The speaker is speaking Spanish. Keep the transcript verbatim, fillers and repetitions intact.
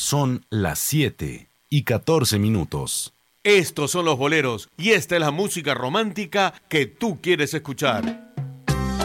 Son las siete y catorce minutos. Estos son los boleros y esta es la música romántica que tú quieres escuchar.